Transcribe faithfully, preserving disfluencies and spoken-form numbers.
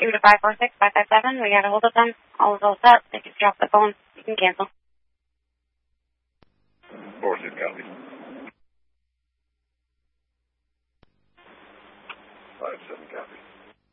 you to five four six, five five seven. We got a hold of them. All is all set. They just dropped the phone. You can cancel. four six copy. five seven copy.